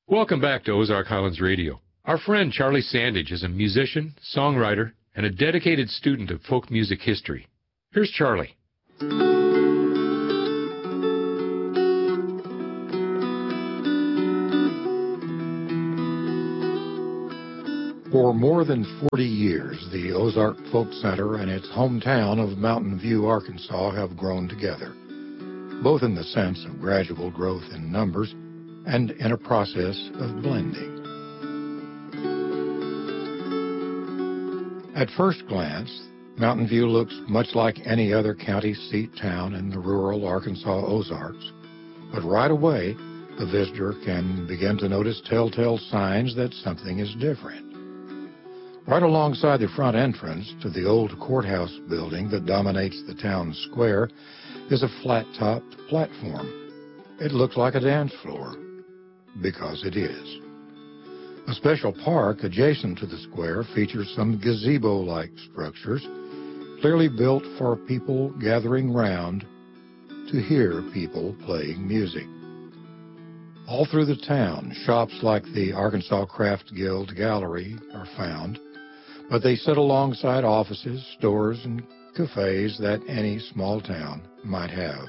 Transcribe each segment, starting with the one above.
Welcome back to Ozark Highlands Radio. Our friend Charlie Sandage is a musician, songwriter, and a dedicated student of folk music history. Here's Charlie. For more than 40 years, the Ozark Folk Center and its hometown of Mountain View, Arkansas, have grown together, both in the sense of gradual growth in numbers and in a process of blending. At first glance, Mountain View looks much like any other county seat town in the rural Arkansas Ozarks, but right away, the visitor can begin to notice telltale signs that something is different. Right alongside the front entrance to the old courthouse building that dominates the town square is a flat-topped platform. It looks like a dance floor, because it is. A special park adjacent to the square features some gazebo-like structures, clearly built for people gathering round to hear people playing music. All through the town, shops like the Arkansas Craft Guild Gallery are found, but they sit alongside offices, stores, and cafes that any small town might have.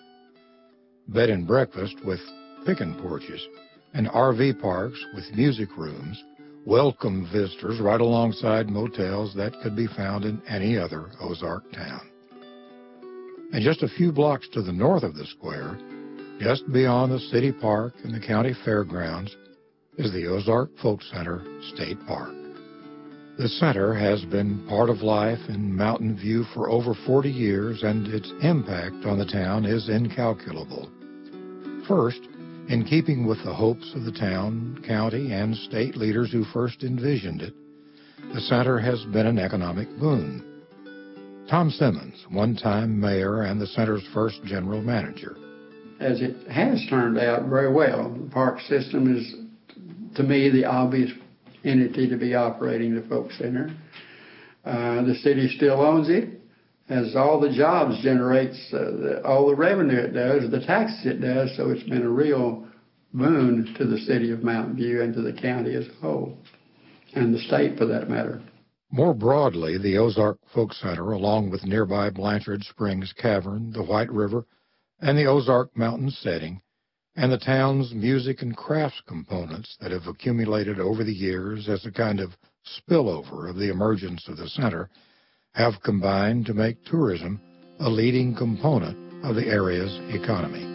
Bed and breakfast with pickin' porches and RV parks with music rooms welcome visitors right alongside motels that could be found in any other Ozark town. And just a few blocks to the north of the square, just beyond the city park and the county fairgrounds, is the Ozark Folk Center State Park. The center has been part of life in Mountain View for over 40 years, and its impact on the town is incalculable. First, in keeping with the hopes of the town, county, and state leaders who first envisioned it, the center has been an economic boon. Tom Simmons, one-time mayor and the center's first general manager. As it has turned out very well, the park system is, to me, the obvious entity to be operating the Folk Center. The city still owns it, has all the jobs, generates all the revenue it does, the taxes it does, so it's been a real boon to the city of Mountain View and to the county as a whole, and the state for that matter. More broadly, the Ozark Folk Center, along with nearby Blanchard Springs Cavern, the White River, and the Ozark Mountain setting, and the town's music and crafts components that have accumulated over the years as a kind of spillover of the emergence of the center, have combined to make tourism a leading component of the area's economy.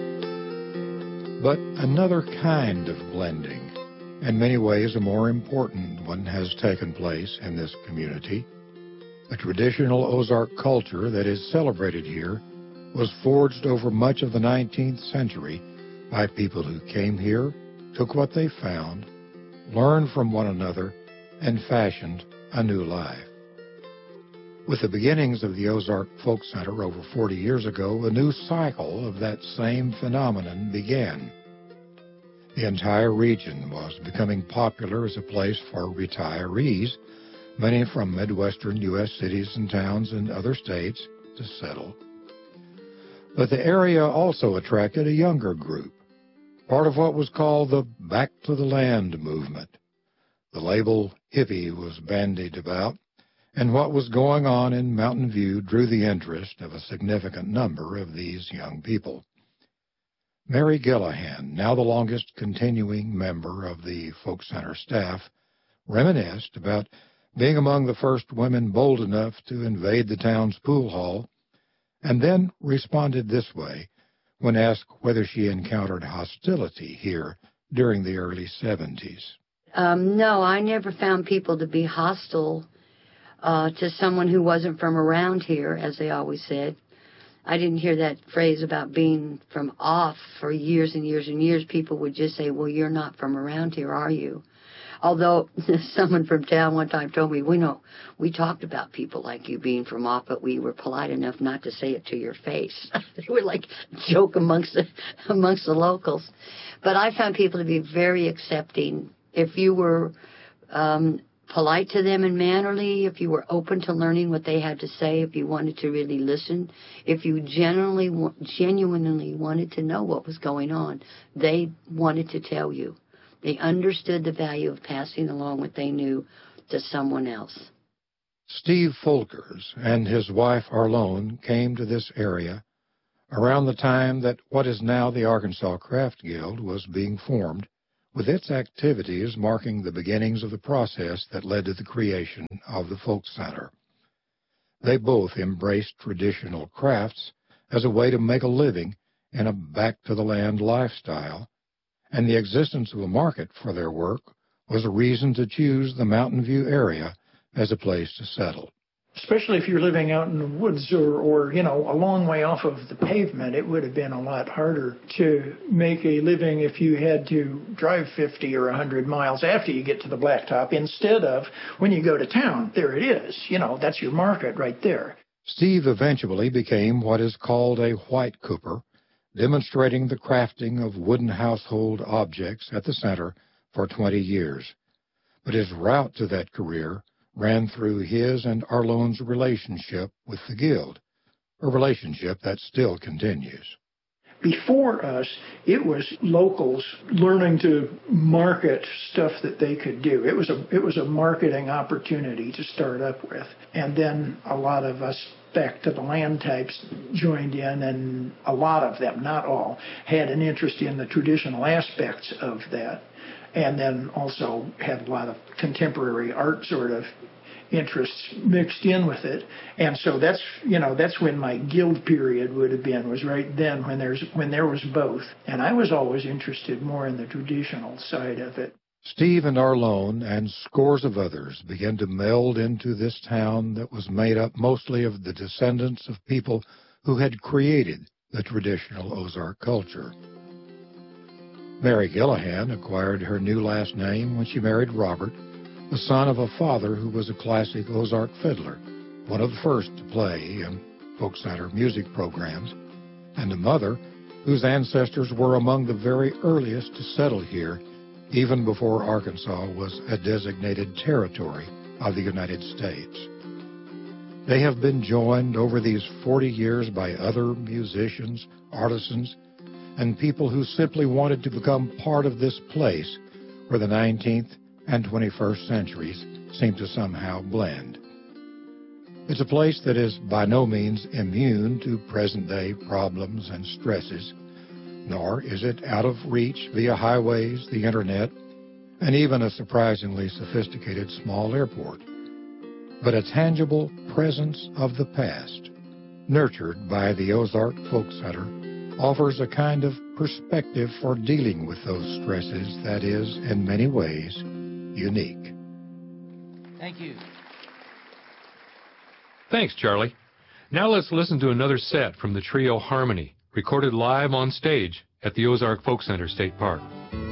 But another kind of blending, in many ways a more important one, has taken place in this community. The traditional Ozark culture that is celebrated here was forged over much of the 19th century by people who came here, took what they found, learned from one another, and fashioned a new life. With the beginnings of the Ozark Folk Center over 40 years ago, a new cycle of that same phenomenon began. The entire region was becoming popular as a place for retirees, many from Midwestern U.S. cities and towns and other states, to settle. But the area also attracted a younger group, part of what was called the Back to the Land movement. The label hippie was bandied about, and what was going on in Mountain View drew the interest of a significant number of these young people. Mary Gillahan, now the longest continuing member of the Folk Center staff, reminisced about being among the first women bold enough to invade the town's pool hall, and then responded this way when asked whether she encountered hostility here during the early 70s. No, I never found people to be hostile to someone who wasn't from around here, as they always said. I didn't hear that phrase about being from off for years and years and years. People would just say, well, you're not from around here, are you? Although someone from town one time told me, we talked about people like you being from off, but we were polite enough not to say it to your face. They would like joke amongst the locals. But I found people to be very accepting. If you were polite to them and mannerly, if you were open to learning what they had to say, if you wanted to really listen, if you genuinely wanted to know what was going on, they wanted to tell you. They understood the value of passing along what they knew to someone else. Steve Folkers and his wife Arlone came to this area around the time that what is now the Arkansas Craft Guild was being formed, with its activities marking the beginnings of the process that led to the creation of the Folk Center. They both embraced traditional crafts as a way to make a living in a back-to-the-land lifestyle, and the existence of a market for their work was a reason to choose the Mountain View area as a place to settle. Especially if you're living out in the woods or a long way off of the pavement, it would have been a lot harder to make a living if you had to drive 50 or 100 miles after you get to the blacktop instead of when you go to town. There it is. That's your market right there. Steve eventually became what is called a white cooper, demonstrating the crafting of wooden household objects at the center for 20 years. But his route to that career ran through his and Arlone's relationship with the Guild, a relationship that still continues. Before us, it was locals learning to market stuff that they could do. It was a marketing opportunity to start up with. And then a lot of us back to the land types joined in, and a lot of them, not all, had an interest in the traditional aspects of that. And then also had a lot of contemporary art sort of interests mixed in with it. And so that's when my guild period would have been, was right then when there was both. And I was always interested more in the traditional side of it. Steve and Arlone and scores of others began to meld into this town that was made up mostly of the descendants of people who had created the traditional Ozark culture. Mary Gillihan acquired her new last name when she married Robert, the son of a father who was a classic Ozark fiddler, one of the first to play in folk center music programs, and a mother whose ancestors were among the very earliest to settle here, even before Arkansas was a designated territory of the United States. They have been joined over these 40 years by other musicians, artisans, and people who simply wanted to become part of this place where the 19th and 21st centuries seem to somehow blend. It's a place that is by no means immune to present-day problems and stresses, nor is it out of reach via highways, the internet, and even a surprisingly sophisticated small airport, but a tangible presence of the past, nurtured by the Ozark Folk Center, offers a kind of perspective for dealing with those stresses that is, in many ways, unique. Thank you. Thanks, Charlie. Now let's listen to another set from the trio Harmony, recorded live on stage at the Ozark Folk Center State Park.